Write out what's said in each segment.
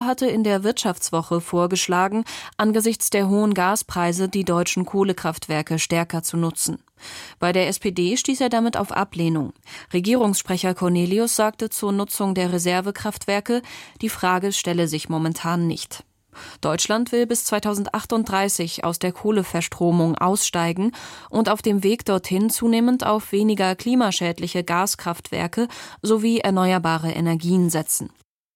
hatte in der Wirtschaftswoche vorgeschlagen, angesichts der hohen Gaspreise die deutschen Kohlekraftwerke stärker zu nutzen. Bei der SPD stieß er damit auf Ablehnung. Regierungssprecher Cornelius sagte zur Nutzung der Reservekraftwerke, die Frage stelle sich momentan nicht. Deutschland will bis 2038 aus der Kohleverstromung aussteigen und auf dem Weg dorthin zunehmend auf weniger klimaschädliche Gaskraftwerke sowie erneuerbare Energien setzen.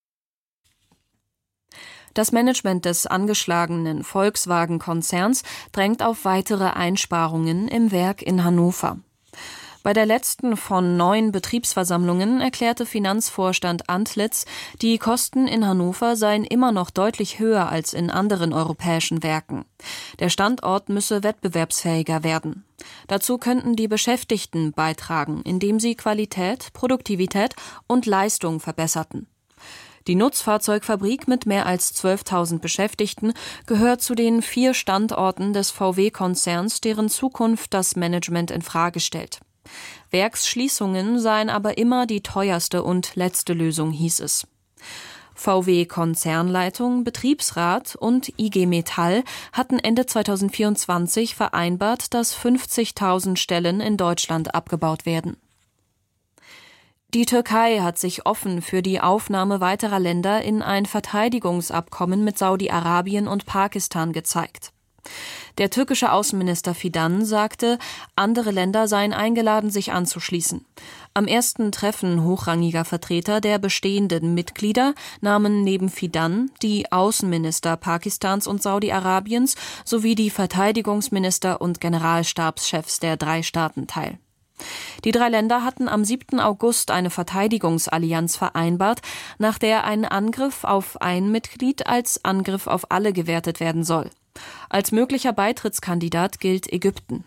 Das Management des angeschlagenen Volkswagen-Konzerns drängt auf weitere Einsparungen im Werk in Hannover. Bei der letzten von 9 Betriebsversammlungen erklärte Finanzvorstand Antlitz, die Kosten in Hannover seien immer noch deutlich höher als in anderen europäischen Werken. Der Standort müsse wettbewerbsfähiger werden. Dazu könnten die Beschäftigten beitragen, indem sie Qualität, Produktivität und Leistung verbesserten. Die Nutzfahrzeugfabrik mit mehr als 12.000 Beschäftigten gehört zu den 4 Standorten des VW-Konzerns, deren Zukunft das Management in Frage stellt. Werksschließungen seien aber immer die teuerste und letzte Lösung, hieß es. VW-Konzernleitung, Betriebsrat und IG Metall hatten Ende 2024 vereinbart, dass 50.000 Stellen in Deutschland abgebaut werden. Die Türkei hat sich offen für die Aufnahme weiterer Länder in ein Verteidigungsabkommen mit Saudi-Arabien und Pakistan gezeigt. Der türkische Außenminister Fidan sagte, andere Länder seien eingeladen, sich anzuschließen. Am ersten Treffen hochrangiger Vertreter der bestehenden Mitglieder nahmen neben Fidan die Außenminister Pakistans und Saudi-Arabiens sowie die Verteidigungsminister und Generalstabschefs der 3 Staaten teil. Die 3 Länder hatten am 7. August eine Verteidigungsallianz vereinbart, nach der ein Angriff auf ein Mitglied als Angriff auf alle gewertet werden soll. Als möglicher Beitrittskandidat gilt Ägypten.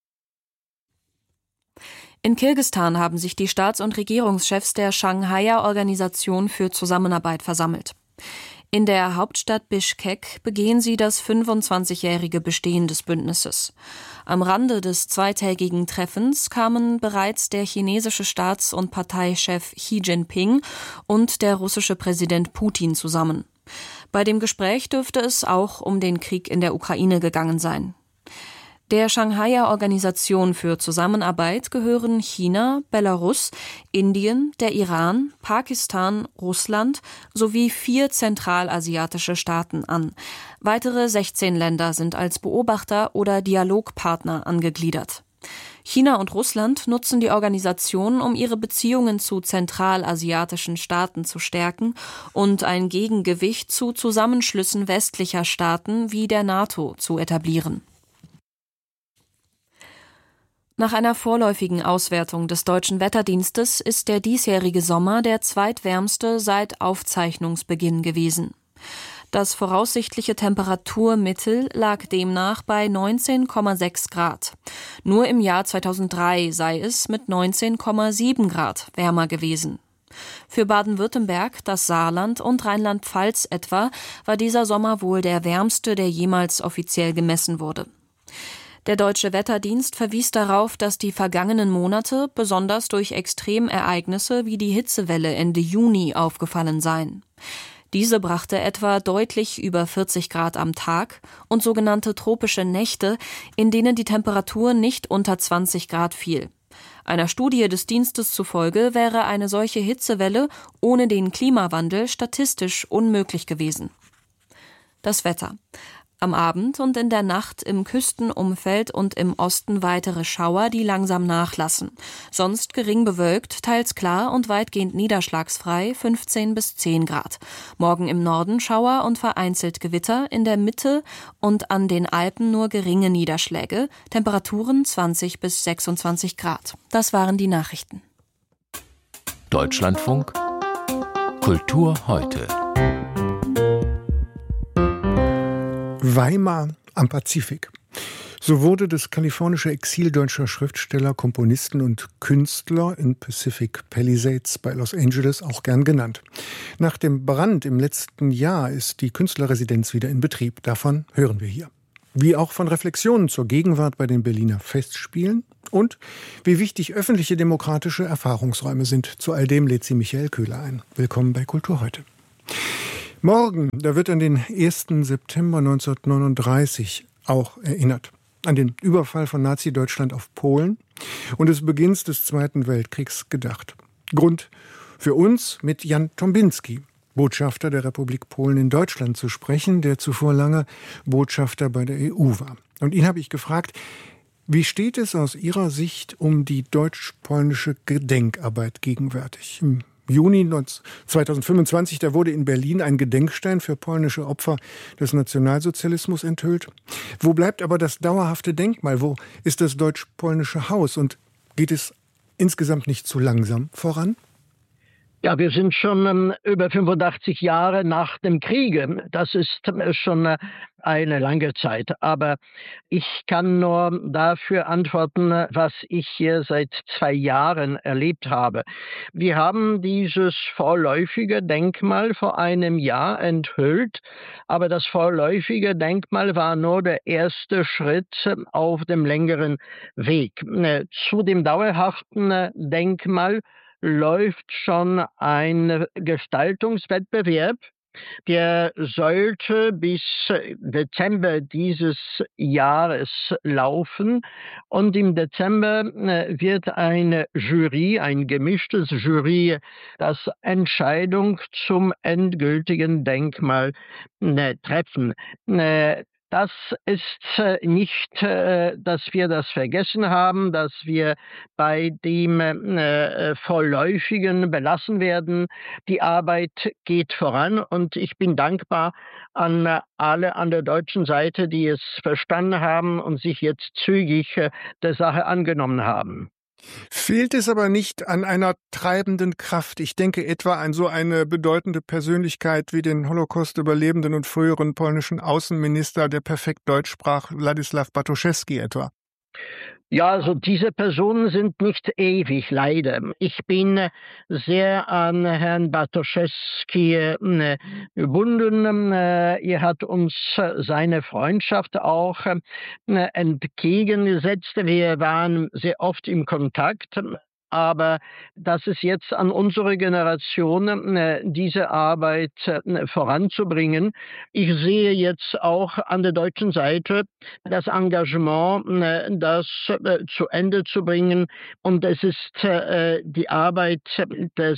In Kirgisistan haben sich die Staats- und Regierungschefs der Shanghaier Organisation für Zusammenarbeit versammelt. In der Hauptstadt Bischkek begehen sie das 25-jährige Bestehen des Bündnisses. Am Rande des zweitägigen Treffens kamen bereits der chinesische Staats- und Parteichef Xi Jinping und der russische Präsident Putin zusammen. Bei dem Gespräch dürfte es auch um den Krieg in der Ukraine gegangen sein. Der Shanghaier Organisation für Zusammenarbeit gehören China, Belarus, Indien, der Iran, Pakistan, Russland sowie 4 zentralasiatische Staaten an. Weitere 16 Länder sind als Beobachter oder Dialogpartner angegliedert. China und Russland nutzen die Organisation, um ihre Beziehungen zu zentralasiatischen Staaten zu stärken und ein Gegengewicht zu Zusammenschlüssen westlicher Staaten wie der NATO zu etablieren. Nach einer vorläufigen Auswertung des Deutschen Wetterdienstes ist der diesjährige Sommer der zweitwärmste seit Aufzeichnungsbeginn gewesen. Das voraussichtliche Temperaturmittel lag demnach bei 19,6 Grad. Nur im Jahr 2003 sei es mit 19,7 Grad wärmer gewesen. Für Baden-Württemberg, das Saarland und Rheinland-Pfalz etwa war dieser Sommer wohl der wärmste, der jemals offiziell gemessen wurde. Der Deutsche Wetterdienst verwies darauf, dass die vergangenen Monate besonders durch Extremereignisse wie die Hitzewelle Ende Juni aufgefallen seien. Diese brachte etwa deutlich über 40 Grad am Tag und sogenannte tropische Nächte, in denen die Temperatur nicht unter 20 Grad fiel. Einer Studie des Dienstes zufolge wäre eine solche Hitzewelle ohne den Klimawandel statistisch unmöglich gewesen. Das Wetter. Am Abend und in der Nacht im Küstenumfeld und im Osten weitere Schauer, die langsam nachlassen. Sonst gering bewölkt, teils klar und weitgehend niederschlagsfrei, 15 bis 10 Grad. Morgen im Norden Schauer und vereinzelt Gewitter, in der Mitte und an den Alpen nur geringe Niederschläge, Temperaturen 20 bis 26 Grad. Das waren die Nachrichten. Deutschlandfunk Kultur heute. Weimar am Pazifik. So wurde das kalifornische Exil deutscher Schriftsteller, Komponisten und Künstler in Pacific Palisades bei Los Angeles auch gern genannt. Nach dem Brand im letzten Jahr ist die Künstlerresidenz wieder in Betrieb. Davon hören wir hier. Wie auch von Reflexionen zur Gegenwart bei den Berliner Festspielen und wie wichtig öffentliche demokratische Erfahrungsräume sind. Zu all dem lädt sie Michael Köhler ein. Willkommen bei Kultur heute. Morgen, da wird an den 1. September 1939 auch erinnert. An den Überfall von Nazi-Deutschland auf Polen und des Beginns des Zweiten Weltkriegs gedacht. Grund für uns, mit Jan Tombinski, Botschafter der Republik Polen in Deutschland, zu sprechen, der zuvor lange Botschafter bei der EU war. Und ihn habe ich gefragt, wie steht es aus Ihrer Sicht um die deutsch-polnische Gedenkarbeit gegenwärtig? Im Juni 2025, da wurde in Berlin ein Gedenkstein für polnische Opfer des Nationalsozialismus enthüllt. Wo bleibt aber das dauerhafte Denkmal? Wo ist das deutsch-polnische Haus? Und geht es insgesamt nicht zu langsam voran? Ja, wir sind schon über 85 Jahre nach dem Kriege. Das ist schon eine lange Zeit. Aber ich kann nur dafür antworten, was ich hier seit 2 Jahren erlebt habe. Wir haben dieses vorläufige Denkmal vor einem Jahr enthüllt, aber das vorläufige Denkmal war nur der erste Schritt auf dem längeren Weg. Zu dem dauerhaften Denkmal läuft schon ein Gestaltungswettbewerb. Der sollte bis Dezember dieses Jahres laufen. Und im Dezember wird eine Jury, ein gemischtes Jury, das Entscheidung zum endgültigen Denkmal treffen. Das ist nicht, dass wir das vergessen haben, dass wir bei dem Vorläufigen belassen werden. Die Arbeit geht voran und ich bin dankbar an alle an der deutschen Seite, die es verstanden haben und sich jetzt zügig der Sache angenommen haben. Fehlt es aber nicht an einer treibenden Kraft? Ich denke etwa an so eine bedeutende Persönlichkeit wie den Holocaust-Überlebenden und früheren polnischen Außenminister, der perfekt Deutsch sprach, Władysław Bartoszewski etwa. Ja, also diese Personen sind nicht ewig, leider. Ich bin sehr an Herrn Bartoszewski gebunden. Er hat uns seine Freundschaft auch entgegengesetzt. Wir waren sehr oft im Kontakt. Aber das ist jetzt an unsere Generation, diese Arbeit voranzubringen. Ich sehe jetzt auch an der deutschen Seite das Engagement, das zu Ende zu bringen. Und es ist die Arbeit des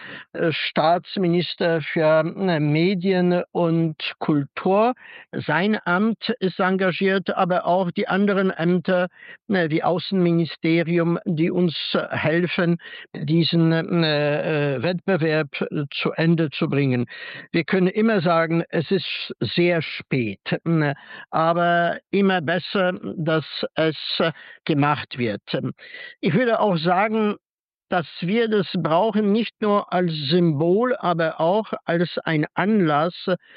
Staatsministers für Medien und Kultur. Sein Amt ist engagiert, aber auch die anderen Ämter wie Außenministerium, die uns helfen, diesen Wettbewerb zu Ende zu bringen. Wir können immer sagen, es ist sehr spät, aber immer besser, dass es gemacht wird. Ich würde auch sagen, dass wir das brauchen, nicht nur als Symbol, aber auch als ein Anlass,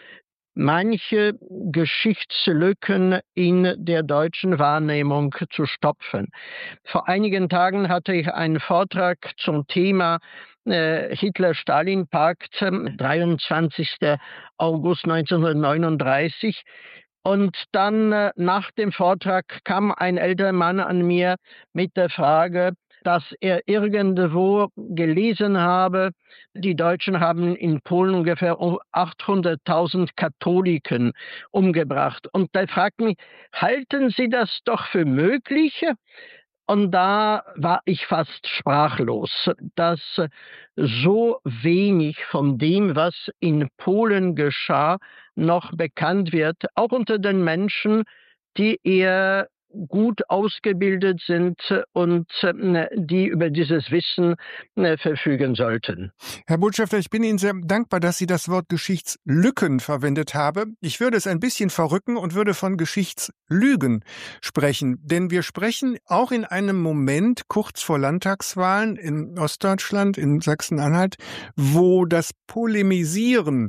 manche Geschichtslücken in der deutschen Wahrnehmung zu stopfen. Vor einigen Tagen hatte ich einen Vortrag zum Thema Hitler-Stalin-Pakt, 23. August 1939. Und dann nach dem Vortrag kam ein älterer Mann an mir mit der Frage, dass er irgendwo gelesen habe, die Deutschen haben in Polen ungefähr 800.000 Katholiken umgebracht. Und er fragt mich, halten Sie das doch für möglich? Und da war ich fast sprachlos, dass so wenig von dem, was in Polen geschah, noch bekannt wird, auch unter den Menschen, die eher gut ausgebildet sind und die über dieses Wissen verfügen sollten. Herr Botschafter, ich bin Ihnen sehr dankbar, dass Sie das Wort Geschichtslücken verwendet haben. Ich würde es ein bisschen verrücken und würde von Geschichtslügen sprechen. Denn wir sprechen auch in einem Moment kurz vor Landtagswahlen in Ostdeutschland, in Sachsen-Anhalt, wo das Polemisieren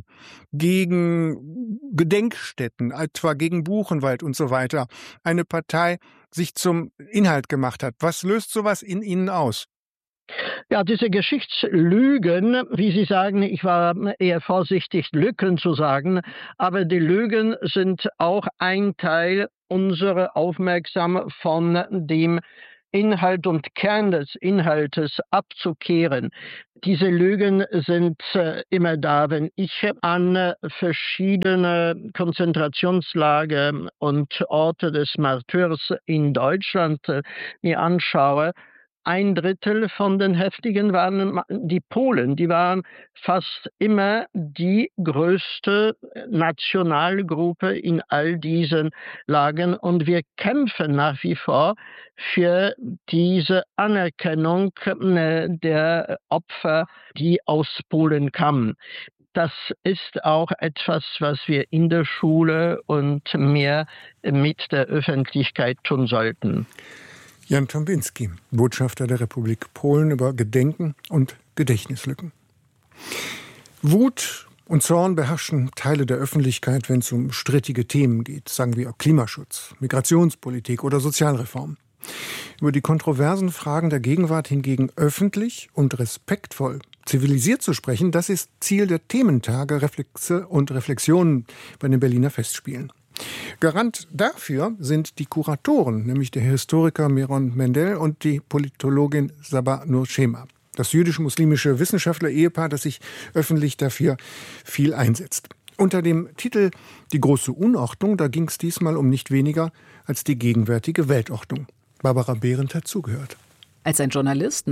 gegen Gedenkstätten, etwa gegen Buchenwald und so weiter, eine Partei sich zum Inhalt gemacht hat. Was löst sowas in Ihnen aus? Ja, diese Geschichtslügen, wie Sie sagen, ich war eher vorsichtig, Lücken zu sagen, aber die Lügen sind auch ein Teil unserer Aufmerksamkeit von dem Inhalt und Kern des Inhaltes abzukehren. Diese Lügen sind immer da. Wenn ich an verschiedene Konzentrationslager und Orte des Martyrs in Deutschland mir anschaue, 1/3 von den Häftlingen waren die Polen. Die waren fast immer die größte Nationalgruppe in all diesen Lagern. Und wir kämpfen nach wie vor für diese Anerkennung der Opfer, die aus Polen kamen. Das ist auch etwas, was wir in der Schule und mehr mit der Öffentlichkeit tun sollten. Jan Tombiński, Botschafter der Republik Polen, über Gedenken und Gedächtnislücken. Wut und Zorn beherrschen Teile der Öffentlichkeit, wenn es um strittige Themen geht, sagen wir Klimaschutz, Migrationspolitik oder Sozialreform. Über die kontroversen Fragen der Gegenwart hingegen öffentlich und respektvoll, zivilisiert zu sprechen, das ist Ziel der Thementage, Reflexe und Reflexionen bei den Berliner Festspielen. Garant dafür sind die Kuratoren, nämlich der Historiker Meron Mendel und die Politologin Sabah Nurchema. Das jüdisch-muslimische Wissenschaftler-Ehepaar, das sich öffentlich dafür viel einsetzt. Unter dem Titel »Die große Unordnung«, da ging es diesmal um nicht weniger als die gegenwärtige Weltordnung. Barbara Behrendt hat zugehört. Als ein Journalist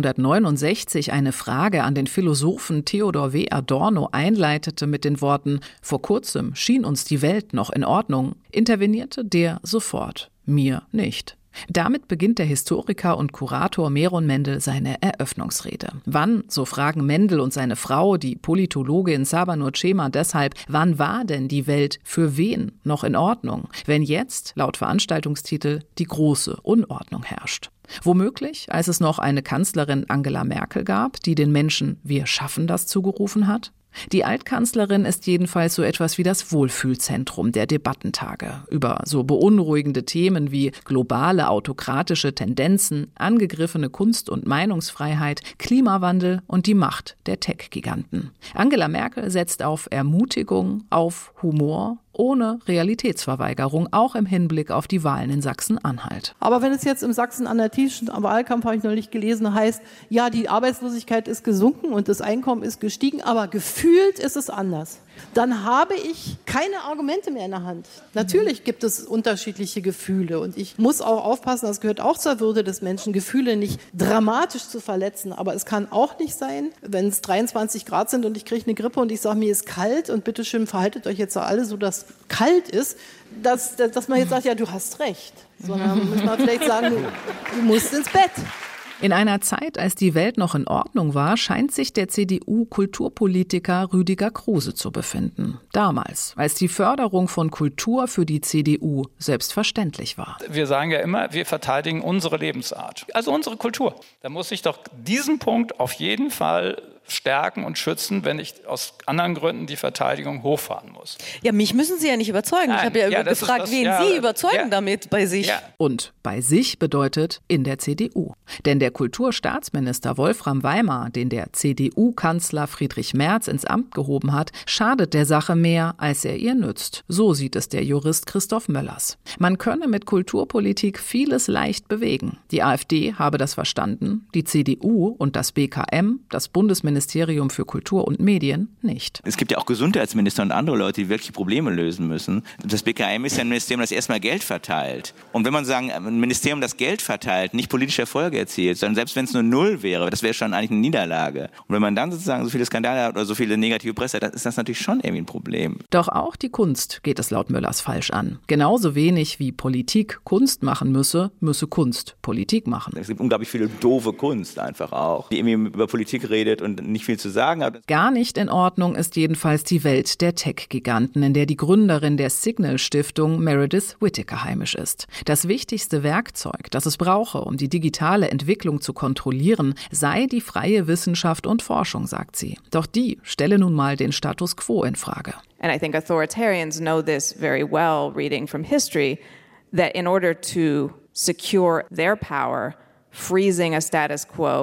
1969 eine Frage an den Philosophen Theodor W. Adorno einleitete mit den Worten »Vor kurzem schien uns die Welt noch in Ordnung«, intervenierte der sofort, mir nicht. Damit beginnt der Historiker und Kurator Meron Mendel seine Eröffnungsrede. Wann, so fragen Mendel und seine Frau, die Politologin Sabah Nurchema, deshalb, wann war denn die Welt für wen noch in Ordnung, wenn jetzt, laut Veranstaltungstitel, die große Unordnung herrscht? Womöglich, als es noch eine Kanzlerin Angela Merkel gab, die den Menschen »Wir schaffen das« zugerufen hat? Die Altkanzlerin ist jedenfalls so etwas wie das Wohlfühlzentrum der Debattentage über so beunruhigende Themen wie globale autokratische Tendenzen, angegriffene Kunst- und Meinungsfreiheit, Klimawandel und die Macht der Tech-Giganten. Angela Merkel setzt auf Ermutigung, auf Humor, ohne Realitätsverweigerung, auch im Hinblick auf die Wahlen in Sachsen-Anhalt. Aber wenn es jetzt im sachsen-anhaltischen Wahlkampf, habe ich neulich gelesen, heißt, ja, die Arbeitslosigkeit ist gesunken und das Einkommen ist gestiegen, aber gefühlt ist es anders, dann habe ich keine Argumente mehr in der Hand. Natürlich gibt es unterschiedliche Gefühle und ich muss auch aufpassen, das gehört auch zur Würde des Menschen, Gefühle nicht dramatisch zu verletzen, aber es kann auch nicht sein, wenn es 23 Grad sind und ich kriege eine Grippe und ich sage, mir ist kalt und bitteschön verhaltet euch jetzt alle so, dass kalt ist, dass man jetzt sagt, ja, du hast recht, sondern muss man vielleicht sagen, du musst ins Bett. In einer Zeit, als die Welt noch in Ordnung war, scheint sich der CDU-Kulturpolitiker Rüdiger Kruse zu befinden. Damals, als die Förderung von Kultur für die CDU selbstverständlich war. Wir sagen ja immer, wir verteidigen unsere Lebensart, also unsere Kultur. Da muss ich doch diesen Punkt auf jeden Fall stärken und schützen, wenn ich aus anderen Gründen die Verteidigung hochfahren muss. Ja, mich müssen Sie ja nicht überzeugen. Nein, ich habe ja gefragt, wen Sie überzeugen damit bei sich. Ja. Und bei sich bedeutet in der CDU. Denn der Kulturstaatsminister Wolfram Weimar, den der CDU-Kanzler Friedrich Merz ins Amt gehoben hat, schadet der Sache mehr, als er ihr nützt. So sieht es der Jurist Christoph Möllers. Man könne mit Kulturpolitik vieles leicht bewegen. Die AfD habe das verstanden, die CDU und das BKM, das Bundesministerium für Kultur und Medien, nicht. Es gibt ja auch Gesundheitsminister und andere Leute, die wirklich Probleme lösen müssen. Das BKM ist ja ein Ministerium, das erstmal Geld verteilt. Und wenn man sagen, ein Ministerium, das Geld verteilt, nicht politische Erfolge erzielt, sondern selbst wenn es nur 0 wäre, das wäre schon eigentlich eine Niederlage. Und wenn man dann sozusagen so viele Skandale hat oder so viele negative Presse hat, dann ist das natürlich schon irgendwie ein Problem. Doch auch die Kunst geht es laut Möllers falsch an. Genauso wenig wie Politik Kunst machen müsse Kunst Politik machen. Es gibt unglaublich viele doofe Kunst einfach auch, die irgendwie über Politik redet und nicht viel zu sagen hat. Gar nicht in Ordnung ist jedenfalls die Welt der Tech-Giganten, in der die Gründerin der Signal-Stiftung Meredith Whittaker heimisch ist. Das wichtigste Werkzeug, das es brauche, um die digitale Entwicklung zu kontrollieren, sei die freie Wissenschaft und Forschung, sagt sie. Doch die stelle nun mal den Status quo in Frage. And I think authoritarians know this very well, reading from history, that in order to secure their power, freezing a status quo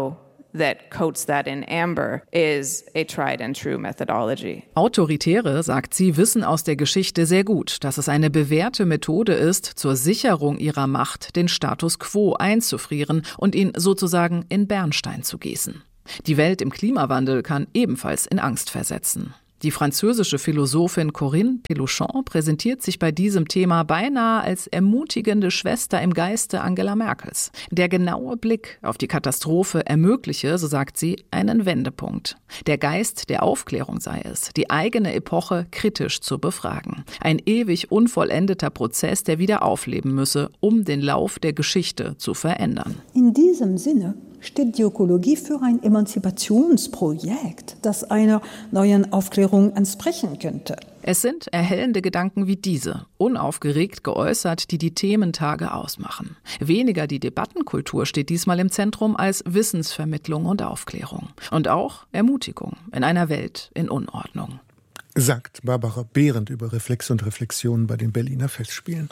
that coats that in amber is a tried and true methodology. Autoritäre, sagt sie, wissen aus der Geschichte sehr gut, dass es eine bewährte Methode ist, zur Sicherung ihrer Macht den Status quo einzufrieren und ihn sozusagen in Bernstein zu gießen. Die Welt im Klimawandel kann ebenfalls in Angst versetzen. Die französische Philosophin Corinne Pelluchon präsentiert sich bei diesem Thema beinahe als ermutigende Schwester im Geiste Angela Merkels. Der genaue Blick auf die Katastrophe ermögliche, so sagt sie, einen Wendepunkt. Der Geist der Aufklärung sei es, die eigene Epoche kritisch zu befragen. Ein ewig unvollendeter Prozess, der wieder aufleben müsse, um den Lauf der Geschichte zu verändern. In diesem Sinne steht die Ökologie für ein Emanzipationsprojekt, das einer neuen Aufklärung entsprechen könnte. Es sind erhellende Gedanken wie diese, unaufgeregt geäußert, die die Thementage ausmachen. Weniger die Debattenkultur steht diesmal im Zentrum als Wissensvermittlung und Aufklärung. Und auch Ermutigung in einer Welt in Unordnung. Sagt Barbara Behrendt über Reflex und Reflexion bei den Berliner Festspielen.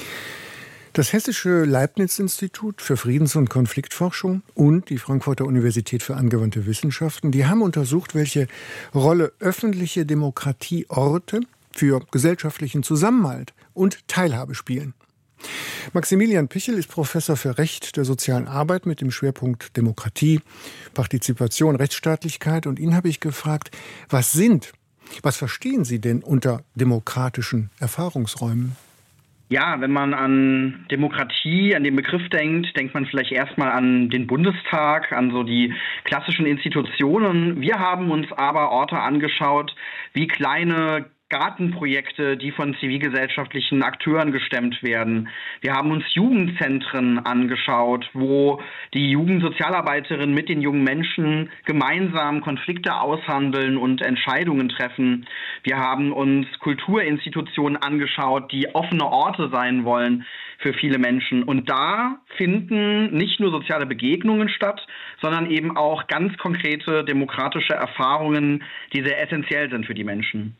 Das Hessische Leibniz-Institut für Friedens- und Konfliktforschung und die Frankfurter Universität für angewandte Wissenschaften, die haben untersucht, welche Rolle öffentliche Demokratieorte für gesellschaftlichen Zusammenhalt und Teilhabe spielen. Maximilian Pichel ist Professor für Recht der sozialen Arbeit mit dem Schwerpunkt Demokratie, Partizipation, Rechtsstaatlichkeit. Und ihn habe ich gefragt, was verstehen Sie denn unter demokratischen Erfahrungsräumen? Ja, wenn man an Demokratie, an den Begriff denkt, denkt man vielleicht erstmal an den Bundestag, an so die klassischen Institutionen. Wir haben uns aber Orte angeschaut, wie kleine Gartenprojekte, die von zivilgesellschaftlichen Akteuren gestemmt werden. Wir haben uns Jugendzentren angeschaut, wo die Jugendsozialarbeiterinnen mit den jungen Menschen gemeinsam Konflikte aushandeln und Entscheidungen treffen. Wir haben uns Kulturinstitutionen angeschaut, die offene Orte sein wollen für viele Menschen. Und da finden nicht nur soziale Begegnungen statt, sondern eben auch ganz konkrete demokratische Erfahrungen, die sehr essentiell sind für die Menschen.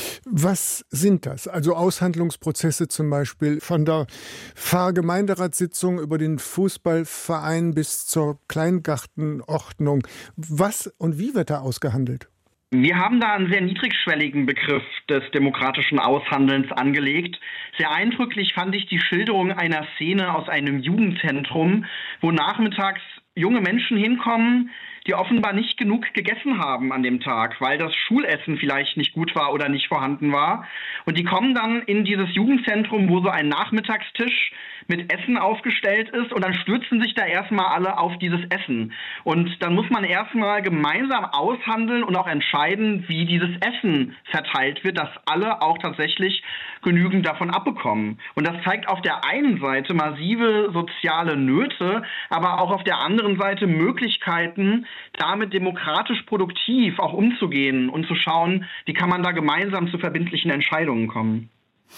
Was sind das? Also Aushandlungsprozesse zum Beispiel von der Pfarrgemeinderatssitzung über den Fußballverein bis zur Kleingartenordnung. Was und wie wird da ausgehandelt? Wir haben da einen sehr niedrigschwelligen Begriff des demokratischen Aushandelns angelegt. Sehr eindrücklich fand ich die Schilderung einer Szene aus einem Jugendzentrum, wo nachmittags junge Menschen hinkommen, die offenbar nicht genug gegessen haben an dem Tag, weil das Schulessen vielleicht nicht gut war oder nicht vorhanden war. Und die kommen dann in dieses Jugendzentrum, wo so ein Nachmittagstisch mit Essen aufgestellt ist, und dann stürzen sich da erstmal alle auf dieses Essen. Und dann muss man erstmal gemeinsam aushandeln und auch entscheiden, wie dieses Essen verteilt wird, dass alle auch tatsächlich genügend davon abbekommen. Und das zeigt auf der einen Seite massive soziale Nöte, aber auch auf der anderen Seite Möglichkeiten, damit demokratisch produktiv auch umzugehen und zu schauen, wie kann man da gemeinsam zu verbindlichen Entscheidungen kommen.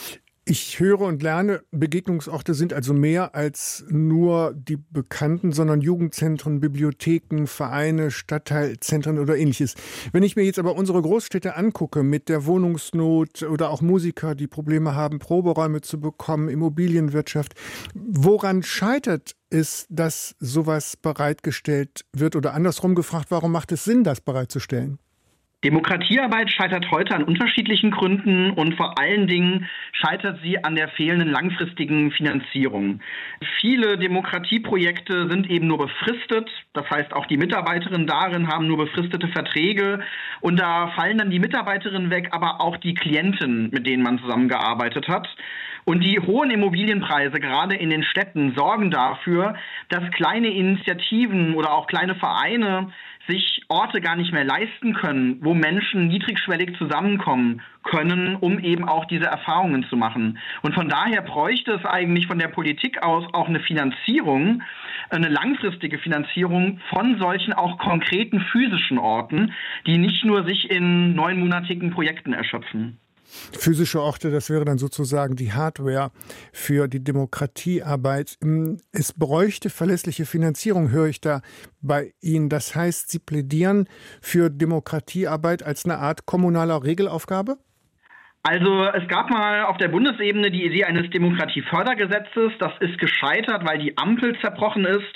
Ich höre und lerne, Begegnungsorte sind also mehr als nur die Bekannten, sondern Jugendzentren, Bibliotheken, Vereine, Stadtteilzentren oder ähnliches. Wenn ich mir jetzt aber unsere Großstädte angucke mit der Wohnungsnot oder auch Musiker, die Probleme haben, Proberäume zu bekommen, Immobilienwirtschaft, woran scheitert es, dass sowas bereitgestellt wird? Oder andersrum gefragt, warum macht es Sinn, das bereitzustellen? Demokratiearbeit scheitert heute an unterschiedlichen Gründen und vor allen Dingen scheitert sie an der fehlenden langfristigen Finanzierung. Viele Demokratieprojekte sind eben nur befristet, das heißt auch die Mitarbeiterinnen darin haben nur befristete Verträge und da fallen dann die Mitarbeiterinnen weg, aber auch die Klienten, mit denen man zusammengearbeitet hat. Und die hohen Immobilienpreise gerade in den Städten sorgen dafür, dass kleine Initiativen oder auch kleine Vereine sich Orte gar nicht mehr leisten können, wo Menschen niedrigschwellig zusammenkommen können, um eben auch diese Erfahrungen zu machen. Und von daher bräuchte es eigentlich von der Politik aus auch eine Finanzierung, eine langfristige Finanzierung von solchen auch konkreten physischen Orten, die nicht nur sich in 9-monatigen Projekten erschöpfen. Physische Orte, das wäre dann sozusagen die Hardware für die Demokratiearbeit. Es bräuchte verlässliche Finanzierung, höre ich da bei Ihnen. Das heißt, Sie plädieren für Demokratiearbeit als eine Art kommunaler Regelaufgabe? Also es gab mal auf der Bundesebene die Idee eines Demokratiefördergesetzes. Das ist gescheitert, weil die Ampel zerbrochen ist.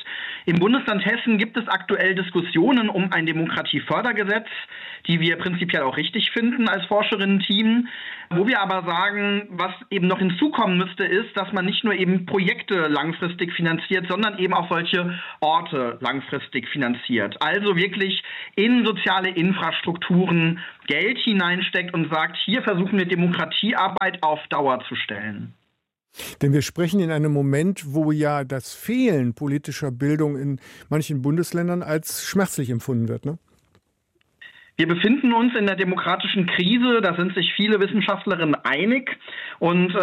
Im Bundesland Hessen gibt es aktuell Diskussionen um ein Demokratiefördergesetz, die wir prinzipiell auch richtig finden als Forscherinnen-Team. Wo wir aber sagen, was eben noch hinzukommen müsste, ist, dass man nicht nur eben Projekte langfristig finanziert, sondern eben auch solche Orte langfristig finanziert. Also wirklich in soziale Infrastrukturen Geld hineinsteckt und sagt, hier versuchen wir Demokratiearbeit auf Dauer zu stellen. Denn wir sprechen in einem Moment, wo ja das Fehlen politischer Bildung in manchen Bundesländern als schmerzlich empfunden wird, ne? Wir befinden uns in der demokratischen Krise, da sind sich viele Wissenschaftlerinnen einig und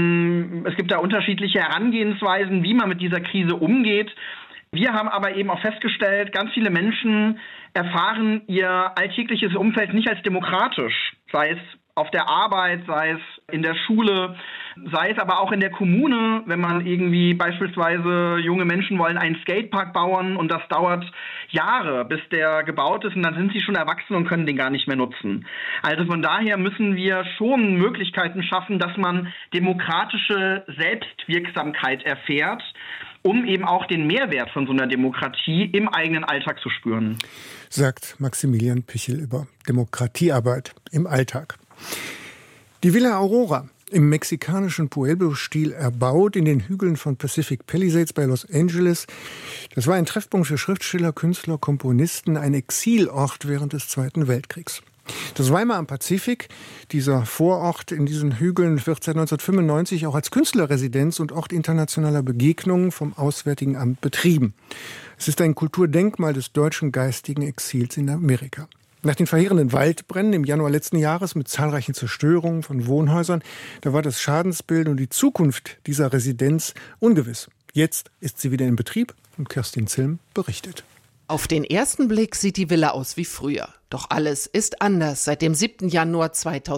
es gibt da unterschiedliche Herangehensweisen, wie man mit dieser Krise umgeht. Wir haben aber eben auch festgestellt, ganz viele Menschen erfahren ihr alltägliches Umfeld nicht als demokratisch, sei es auf der Arbeit, sei es in der Schule, sei es aber auch in der Kommune, wenn man irgendwie beispielsweise junge Menschen wollen einen Skatepark bauen und das dauert Jahre, bis der gebaut ist und dann sind sie schon erwachsen und können den gar nicht mehr nutzen. Also von daher müssen wir schon Möglichkeiten schaffen, dass man demokratische Selbstwirksamkeit erfährt, um eben auch den Mehrwert von so einer Demokratie im eigenen Alltag zu spüren. Sagt Maximilian Pichel über Demokratiearbeit im Alltag. Die Villa Aurora, im mexikanischen Pueblo-Stil erbaut, in den Hügeln von Pacific Palisades bei Los Angeles. Das war ein Treffpunkt für Schriftsteller, Künstler, Komponisten, ein Exilort während des Zweiten Weltkriegs. Das Weimar am Pazifik, dieser Vorort in diesen Hügeln, wird seit 1995 auch als Künstlerresidenz und Ort internationaler Begegnungen vom Auswärtigen Amt betrieben. Es ist ein Kulturdenkmal des deutschen geistigen Exils in Amerika. Nach den verheerenden Waldbränden im Januar letzten Jahres mit zahlreichen Zerstörungen von Wohnhäusern, da war das Schadensbild und die Zukunft dieser Residenz ungewiss. Jetzt ist sie wieder in Betrieb und Kerstin Zilm berichtet. Auf den ersten Blick sieht die Villa aus wie früher. Doch alles ist anders seit dem 7. Januar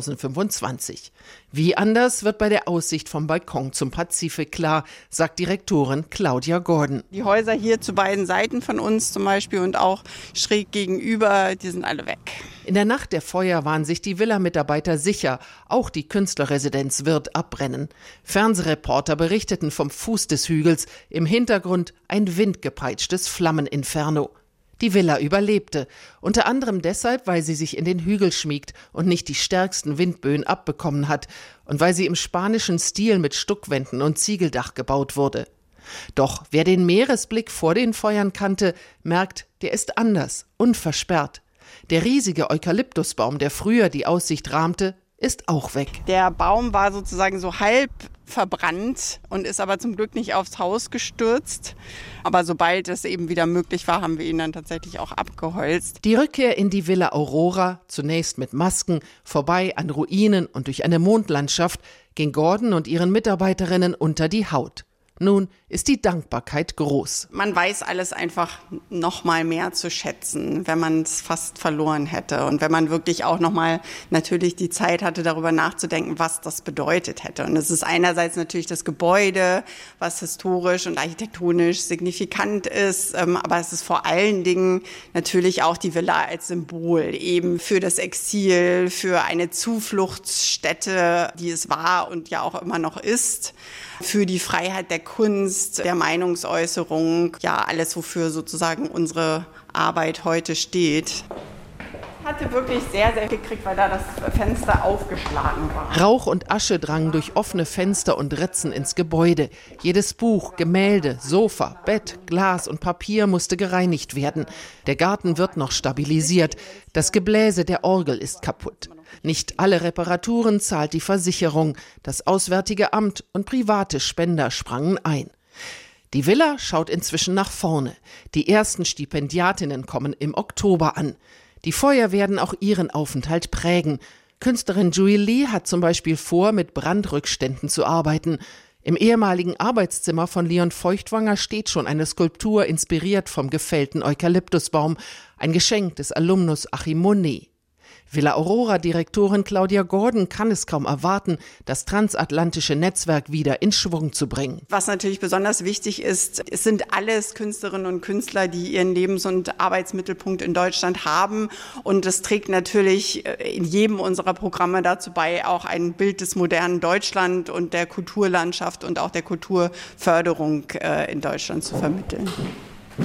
2025. Wie anders wird bei der Aussicht vom Balkon zum Pazifik klar, sagt Direktorin Claudia Gordon. Die Häuser hier zu beiden Seiten von uns zum Beispiel und auch schräg gegenüber, die sind alle weg. In der Nacht der Feuer waren sich die Villa-Mitarbeiter sicher, auch die Künstlerresidenz wird abbrennen. Fernsehreporter berichteten vom Fuß des Hügels, im Hintergrund ein windgepeitschtes Flammeninferno. Die Villa überlebte, unter anderem deshalb, weil sie sich in den Hügel schmiegt und nicht die stärksten Windböen abbekommen hat und weil sie im spanischen Stil mit Stuckwänden und Ziegeldach gebaut wurde. Doch wer den Meeresblick vor den Feuern kannte, merkt, der ist anders, unversperrt. Der riesige Eukalyptusbaum, der früher die Aussicht rahmte, ist auch weg. Der Baum war sozusagen so halb verbrannt und ist aber zum Glück nicht aufs Haus gestürzt. Aber sobald es eben wieder möglich war, haben wir ihn dann tatsächlich auch abgeholzt. Die Rückkehr in die Villa Aurora, zunächst mit Masken, vorbei an Ruinen und durch eine Mondlandschaft, ging Gordon und ihren Mitarbeiterinnen unter die Haut. Nun ist die Dankbarkeit groß. Man weiß alles einfach noch mal mehr zu schätzen, wenn man es fast verloren hätte. Und wenn man wirklich auch noch mal natürlich die Zeit hatte, darüber nachzudenken, was das bedeutet hätte. Und es ist einerseits natürlich das Gebäude, was historisch und architektonisch signifikant ist. Aber es ist vor allen Dingen natürlich auch die Villa als Symbol eben für das Exil, für eine Zufluchtsstätte, die es war und ja auch immer noch ist. Für die Freiheit der Kunst, der Meinungsäußerung, ja alles, wofür sozusagen unsere Arbeit heute steht. Ich hatte wirklich sehr, sehr gekriegt, weil da das Fenster aufgeschlagen war. Rauch und Asche drangen durch offene Fenster und Ritzen ins Gebäude. Jedes Buch, Gemälde, Sofa, Bett, Glas und Papier musste gereinigt werden. Der Garten wird noch stabilisiert. Das Gebläse der Orgel ist kaputt. Nicht alle Reparaturen zahlt die Versicherung. Das Auswärtige Amt und private Spender sprangen ein. Die Villa schaut inzwischen nach vorne. Die ersten Stipendiatinnen kommen im Oktober an. Die Feuer werden auch ihren Aufenthalt prägen. Künstlerin Julie Lee hat zum Beispiel vor, mit Brandrückständen zu arbeiten. Im ehemaligen Arbeitszimmer von Leon Feuchtwanger steht schon eine Skulptur, inspiriert vom gefällten Eukalyptusbaum. Ein Geschenk des Alumnus Achim Monet. Villa Aurora-Direktorin Claudia Gordon kann es kaum erwarten, das transatlantische Netzwerk wieder in Schwung zu bringen. Was natürlich besonders wichtig ist, es sind alles Künstlerinnen und Künstler, die ihren Lebens- und Arbeitsmittelpunkt in Deutschland haben. Und es trägt natürlich in jedem unserer Programme dazu bei, auch ein Bild des modernen Deutschland und der Kulturlandschaft und auch der Kulturförderung in Deutschland zu vermitteln.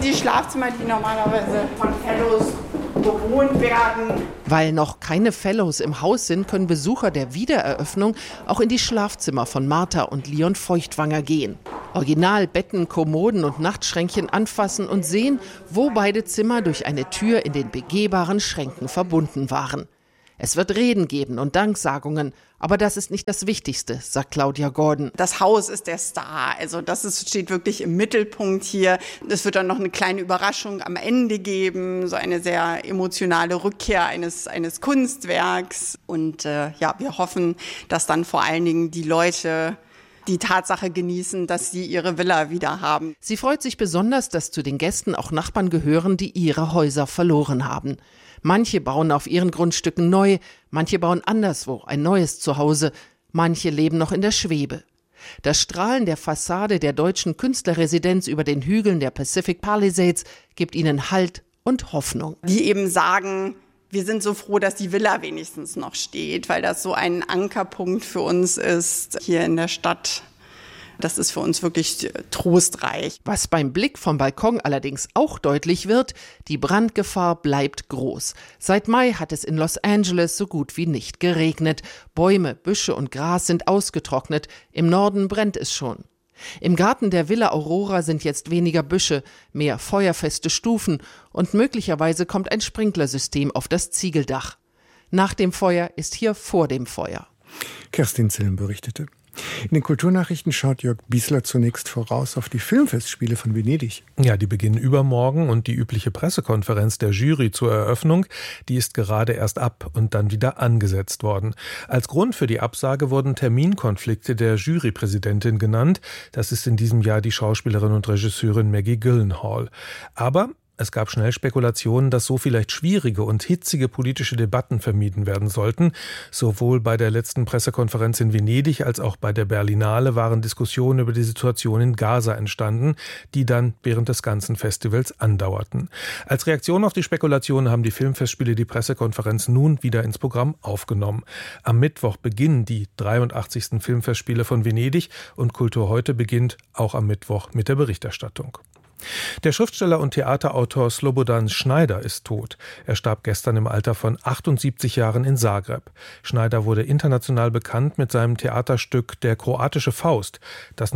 sind die Schlafzimmer, die normalerweise von Fellows bewohnt werden. Weil noch keine Fellows im Haus sind, können Besucher der Wiedereröffnung auch in die Schlafzimmer von Martha und Leon Feuchtwanger gehen. Original Betten, Kommoden und Nachtschränkchen anfassen und sehen, wo beide Zimmer durch eine Tür in den begehbaren Schränken verbunden waren. Es wird Reden geben und Danksagungen, aber das ist nicht das Wichtigste, sagt Claudia Gordon. Das Haus ist der Star, also steht wirklich im Mittelpunkt hier. Es wird dann noch eine kleine Überraschung am Ende geben, so eine sehr emotionale Rückkehr eines Kunstwerks. Und wir hoffen, dass dann vor allen Dingen die Leute die Tatsache genießen, dass sie ihre Villa wieder haben. Sie freut sich besonders, dass zu den Gästen auch Nachbarn gehören, die ihre Häuser verloren haben. Manche bauen auf ihren Grundstücken neu, manche bauen anderswo ein neues Zuhause, manche leben noch in der Schwebe. Das Strahlen der Fassade der deutschen Künstlerresidenz über den Hügeln der Pacific Palisades gibt ihnen Halt und Hoffnung. Die eben sagen, wir sind so froh, dass die Villa wenigstens noch steht, weil das so ein Ankerpunkt für uns ist hier in der Stadt. Das ist für uns wirklich trostreich. Was beim Blick vom Balkon allerdings auch deutlich wird, die Brandgefahr bleibt groß. Seit Mai hat es in Los Angeles so gut wie nicht geregnet. Bäume, Büsche und Gras sind ausgetrocknet. Im Norden brennt es schon. Im Garten der Villa Aurora sind jetzt weniger Büsche, mehr feuerfeste Stufen und möglicherweise kommt ein Sprinklersystem auf das Ziegeldach. Nach dem Feuer ist hier vor dem Feuer. Kerstin Zillen berichtete. In den Kulturnachrichten schaut Jörg Biesler zunächst voraus auf die Filmfestspiele von Venedig. Ja, die beginnen übermorgen und die übliche Pressekonferenz der Jury zur Eröffnung, die ist gerade erst ab und dann wieder angesetzt worden. Als Grund für die Absage wurden Terminkonflikte der Jurypräsidentin genannt. Das ist in diesem Jahr die Schauspielerin und Regisseurin Maggie Gyllenhaal. Aber es gab schnell Spekulationen, dass so vielleicht schwierige und hitzige politische Debatten vermieden werden sollten. Sowohl bei der letzten Pressekonferenz in Venedig als auch bei der Berlinale waren Diskussionen über die Situation in Gaza entstanden, die dann während des ganzen Festivals andauerten. Als Reaktion auf die Spekulationen haben die Filmfestspiele die Pressekonferenz nun wieder ins Programm aufgenommen. Am Mittwoch beginnen die 83. Filmfestspiele von Venedig und Kultur heute beginnt auch am Mittwoch mit der Berichterstattung. Der Schriftsteller und Theaterautor Slobodan Schneider ist tot. Er starb gestern im Alter von 78 Jahren in Zagreb. Schneider wurde international bekannt mit seinem Theaterstück Der kroatische Faust, das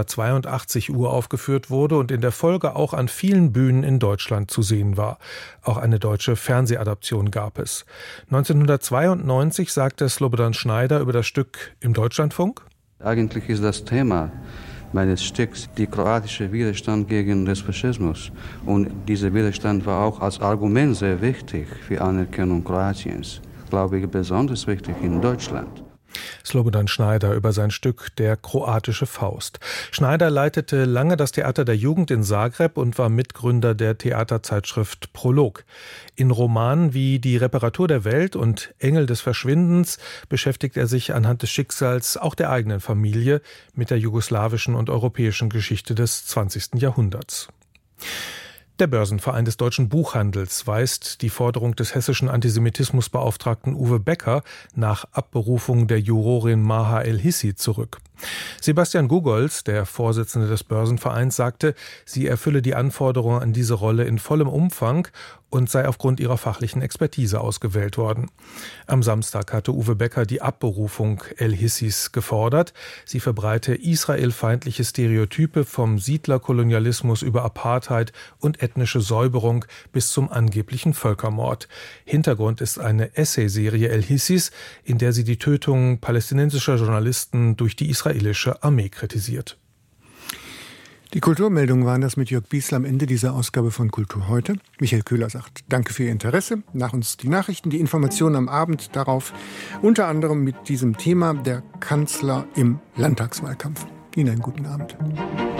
1982 uraufgeführt wurde und in der Folge auch an vielen Bühnen in Deutschland zu sehen war. Auch eine deutsche Fernsehadaption gab es. 1992 sagte Slobodan Schneider über das Stück im Deutschlandfunk: Eigentlich ist das Thema meines Stücks der kroatische Widerstand gegen den Faschismus. Und dieser Widerstand war auch als Argument sehr wichtig für Anerkennung Kroatiens. Glaube ich, besonders wichtig in Deutschland. Slobodan Schneider über sein Stück Der kroatische Faust. Schneider leitete lange das Theater der Jugend in Zagreb und war Mitgründer der Theaterzeitschrift Prolog. In Romanen wie Die Reparatur der Welt und Engel des Verschwindens beschäftigt er sich anhand des Schicksals auch der eigenen Familie mit der jugoslawischen und europäischen Geschichte des 20. Jahrhunderts. Der Börsenverein des deutschen Buchhandels weist die Forderung des hessischen Antisemitismusbeauftragten Uwe Becker nach Abberufung der Jurorin Maha El-Hissi zurück. Sebastian Gugolz, der Vorsitzende des Börsenvereins, sagte, sie erfülle die Anforderungen an diese Rolle in vollem Umfang und sei aufgrund ihrer fachlichen Expertise ausgewählt worden. Am Samstag hatte Uwe Becker die Abberufung El-Hissis gefordert. Sie verbreite israelfeindliche Stereotype vom Siedlerkolonialismus über Apartheid und ethnische Säuberung bis zum angeblichen Völkermord. Hintergrund ist eine Essayserie El-Hissis, in der sie die Tötung palästinensischer Journalisten durch die israelische Armee kritisiert. Die Kulturmeldungen waren das mit Jörg Biesler am Ende dieser Ausgabe von Kultur heute. Michael Köhler sagt danke für Ihr Interesse. Nach uns die Nachrichten, die Informationen am Abend darauf, unter anderem mit diesem Thema der Kanzler im Landtagswahlkampf. Ihnen einen guten Abend.